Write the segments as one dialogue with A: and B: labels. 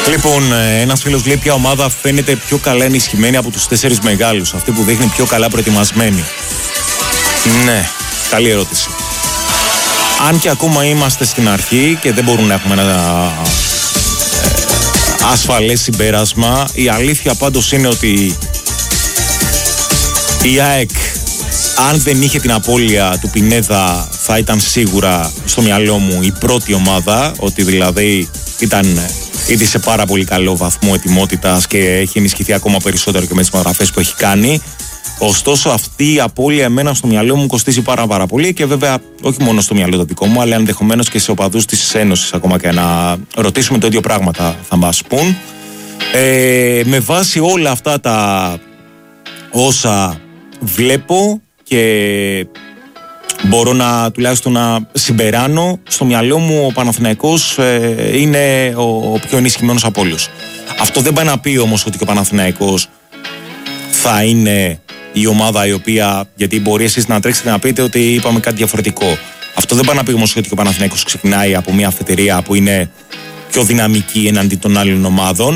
A: Λοιπόν, ένας φίλος λέει ποια ομάδα φαίνεται πιο καλά ενισχυμένη από τους 4 μεγάλους, αυτή που δείχνει πιο καλά προετοιμασμένη. Ναι, καλή ερώτηση. Αν και ακόμα είμαστε στην αρχή και δεν μπορούμε να έχουμε ένα ασφαλές συμπέρασμα, η αλήθεια πάντως είναι ότι η ΑΕΚ, αν δεν είχε την απώλεια του Πινέδα, θα ήταν σίγουρα στο μυαλό μου η πρώτη ομάδα, ότι δηλαδή ήταν ήδη σε πάρα πολύ καλό βαθμό ετοιμότητας και έχει ενισχυθεί ακόμα περισσότερο και με τις μεταγραφές που έχει κάνει. Ωστόσο, αυτή η απώλεια εμένα στο μυαλό μου κοστίζει πάρα πολύ και βέβαια όχι μόνο στο μυαλό το δικό μου, αλλά ενδεχομένως και σε οπαδούς της Ένωσης, ακόμα και να ρωτήσουμε το ίδιο πράγματα θα μας πούν. Με βάση όλα αυτά τα όσα βλέπω και μπορώ τουλάχιστον να συμπεράνω, στο μυαλό μου ο Παναθηναϊκός είναι ο πιο ενισχυμένος από όλους. Αυτό δεν πάει να πει όμως ότι και ο Παναθηναϊκός θα είναι η ομάδα η οποία, γιατί μπορεί εσείς να τρέξετε να πείτε ότι είπαμε κάτι διαφορετικό. Αυτό δεν πάει να πει όμως ότι και ο Παναθηναϊκός ξεκινάει από μια αφετηρία που είναι πιο δυναμική εναντί των άλλων ομάδων.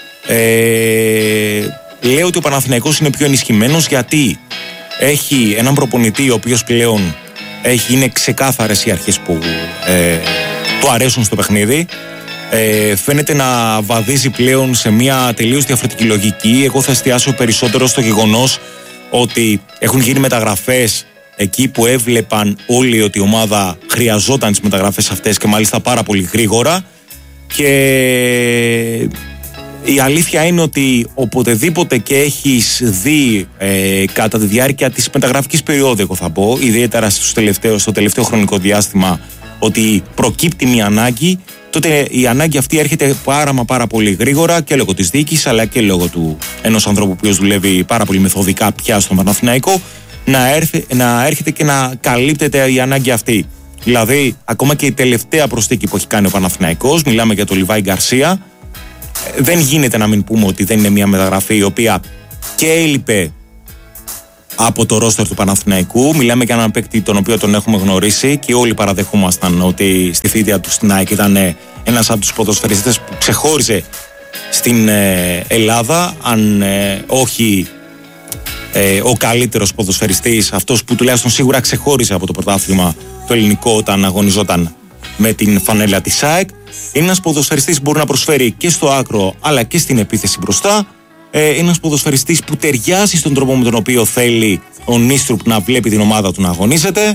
A: Λέω ότι ο Παναθηναϊκός είναι πιο ενισχυμένος γιατί έχει έναν προπονητή ο οποίος πλέον είναι ξεκάθαρες οι αρχές που του αρέσουν στο παιχνίδι. Φαίνεται να βαδίζει πλέον σε μια τελείως διαφορετική λογική. Εγώ θα εστιάσω περισσότερο στο γεγονός ότι έχουν γίνει μεταγραφές εκεί που έβλεπαν όλοι ότι η ομάδα χρειαζόταν τις μεταγραφές αυτές και μάλιστα πάρα πολύ γρήγορα, και η αλήθεια είναι ότι οποτεδήποτε και έχεις δει κατά τη διάρκεια της μεταγραφικής περίοδου, εγώ θα πω, ιδιαίτερα στο τελευταίο χρονικό διάστημα, ότι προκύπτει μια ανάγκη, τότε η ανάγκη αυτή έρχεται πάρα πολύ γρήγορα και λόγω της διοίκησης αλλά και λόγω του ενός ανθρώπου που δουλεύει πάρα πολύ μεθοδικά πια στον Παναθηναϊκό, να έρχεται και να καλύπτεται η ανάγκη αυτή. Δηλαδή, ακόμα και η τελευταία προσθήκη που έχει κάνει ο Παναθηναϊκός, μιλάμε για τον Λιβάη Γκαρσία, δεν γίνεται να μην πούμε ότι δεν είναι μια μεταγραφή η οποία και έλειπε από το ρόστερ του Παναθηναϊκού. Μιλάμε για έναν παίκτη τον οποίο τον έχουμε γνωρίσει και όλοι παραδεχόμασταν ότι στη θητεία του στην ΑΕΚ ήταν ένας από τους ποδοσφαιριστές που ξεχώριζε στην Ελλάδα, αν όχι ο καλύτερος ποδοσφαιριστής, αυτός που τουλάχιστον σίγουρα ξεχώριζε από το πρωτάθλημα το ελληνικό όταν αγωνιζόταν με την φανέλα της ΑΕΚ. Είναι ένας ποδοσφαιριστής που μπορεί να προσφέρει και στο άκρο αλλά και στην επίθεση μπροστά. Ένας ποδοσφαιριστής που ταιριάζει στον τρόπο με τον οποίο θέλει ο Νίστρουπ να βλέπει την ομάδα του να αγωνίζεται.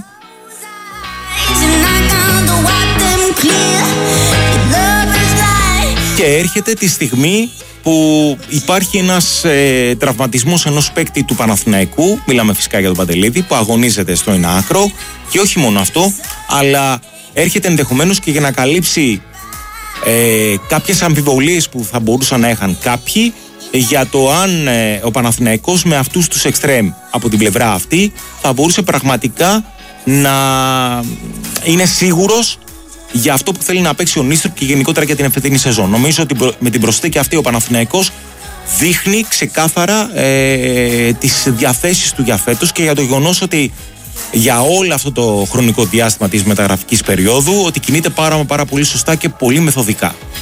A: Και έρχεται τη στιγμή που υπάρχει ένας τραυματισμός ενός παίκτη του Παναθηναϊκού, μιλάμε φυσικά για τον Παντελίδη, που αγωνίζεται στο ένα άκρο, και όχι μόνο αυτό, αλλά έρχεται ενδεχομένως και για να καλύψει κάποιες αμφιβολίες που θα μπορούσαν να είχαν κάποιοι για το αν ο Παναθηναϊκός με αυτούς τους εξτρέμ από την πλευρά αυτή θα μπορούσε πραγματικά να είναι σίγουρος για αυτό που θέλει να παίξει ο Νίστρουπ και γενικότερα για την εφετινή σεζόν. Νομίζω ότι με την προσθήκη αυτή ο Παναθηναϊκός δείχνει ξεκάθαρα τις διαθέσεις του για φέτος και για το γεγονός ότι για όλο αυτό το χρονικό διάστημα της μεταγραφικής περίοδου ότι κινείται πάρα πολύ σωστά και πολύ μεθοδικά.